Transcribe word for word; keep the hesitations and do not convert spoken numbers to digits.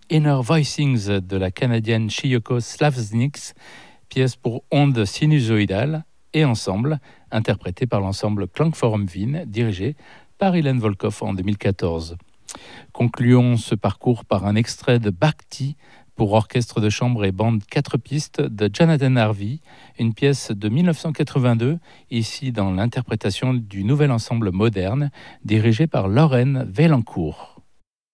Inner Voicings de la Canadienne Chiyoko Slavsniks, pièce pour ondes sinusoïdales et ensemble, interprétée par l'ensemble Klangforum Wien, dirigé par Hélène Volkoff en deux mille quatorze. Concluons ce parcours par un extrait de Bhakti pour orchestre de chambre et bande quatre pistes de Jonathan Harvey, une pièce de dix-neuf cent quatre-vingt-deux, ici dans l'interprétation du nouvel ensemble moderne dirigé par Lorraine Vaillancourt.